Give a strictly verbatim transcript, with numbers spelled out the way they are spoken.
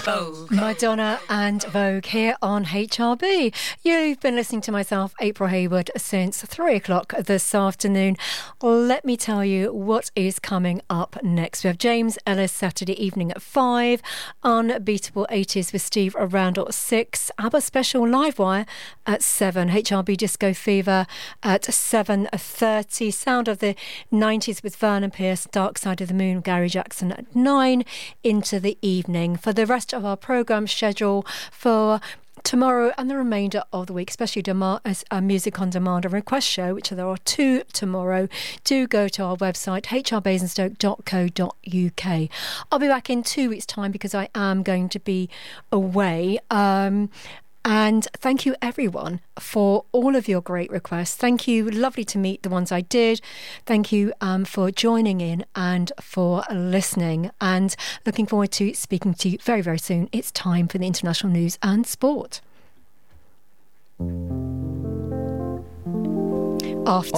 Vogue. Madonna and Vogue here on H R B. You've been listening to myself, April Hayward, since three o'clock this afternoon. Let me tell you what is coming up next. We have James Ellis Saturday evening at five, Unbeatable eighties with Steve around at six, ABBA Special Livewire at seven, H R B Disco Fever at seven thirty, Sound of the nineties with Vernon Pierce, Dark Side of the Moon, Gary Jackson at nine into the evening. For the rest of our programme schedule for tomorrow and the remainder of the week, especially demand, uh, Music on Demand and Request Show, which there are two tomorrow, do go to our website, h r basingstoke dot co dot u k. I'll be back in two weeks' time because I am going to be away. Um, And thank you, everyone, for all of your great requests. Thank you. Lovely to meet the ones I did. Thank you um, for joining in and for listening. And looking forward to speaking to you very, very soon. It's time for the international news and sport. After